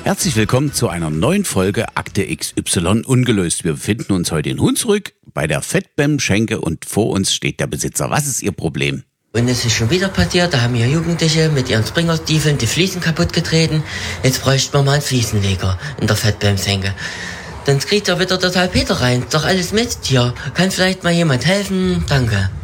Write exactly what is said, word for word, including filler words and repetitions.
Herzlich willkommen zu einer neuen Folge Akte X Y ungelöst. Wir befinden uns heute in Hunsrück bei der Fettbem-Schenke und vor uns steht der Besitzer. Was ist Ihr Problem? Und es ist schon wieder passiert, da haben hier Jugendliche mit ihren Springerstiefeln die Fliesen kaputt getreten. Jetzt bräuchten wir mal einen Fliesenleger in der Fettbem-Schenke. Dann kriegt er wieder total Peter rein. Doch alles Mist hier. Kann vielleicht mal jemand helfen? Danke.